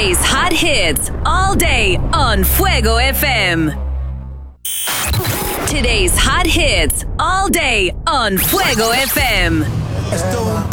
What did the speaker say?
Today's hot hits all day on Fuego FM. Today's hot hits all day on Fuego FM. Let's do it.